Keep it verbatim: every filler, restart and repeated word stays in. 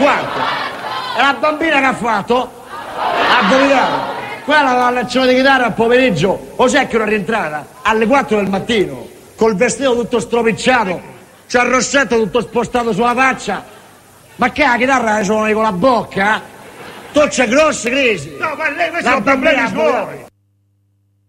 Quanto? E la bambina che ha fatto? Ha vomitato. Quella va a lezione di chitarra al pomeriggio, o sai che era rientrata? Alle quattro del mattino, col vestito tutto stropicciato, c'ha il rossetto tutto spostato sulla faccia. Ma che la chitarra la suoni con la bocca? Tu c'è grosse crisi. No, ma lei, questi sono problemi suoi.